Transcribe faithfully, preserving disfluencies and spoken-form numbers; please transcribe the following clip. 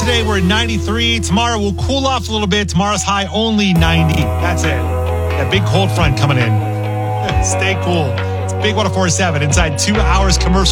today. We're at ninety-three. Tomorrow we'll cool off a little bit. Tomorrow's high only ninety. That's it. That big cold front coming in. Stay cool. It's Big one oh four point seven inside two hours commercial.